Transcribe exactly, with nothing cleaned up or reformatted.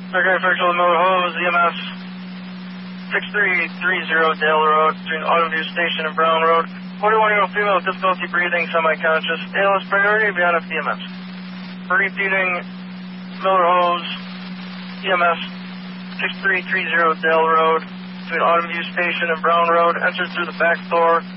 Okay, virtual Miller Hose, E M S six three three zero Dale Road, between Autoview Station and Brown Road. forty-one-year-old female with difficulty breathing, semi-conscious. A L S priority, beyond F D M S. For repeating, Miller Hose, E M S six three three zero Dale Road, between Autoview Station and Brown Road. Entered through the back door.